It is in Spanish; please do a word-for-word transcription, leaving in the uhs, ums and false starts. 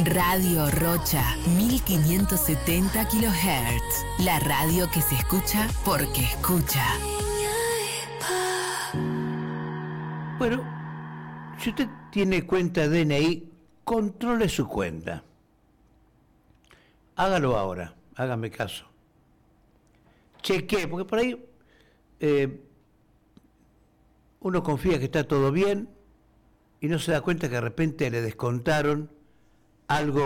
Radio Rocha, mil quinientos setenta kilohertz. La radio que se escucha porque escucha. Bueno, si usted tiene cuenta D N I, controle su cuenta. Hágalo ahora, hágame caso. Chequee, porque por ahí eh, uno confía que está todo bien y no se da cuenta que de repente le descontaron algo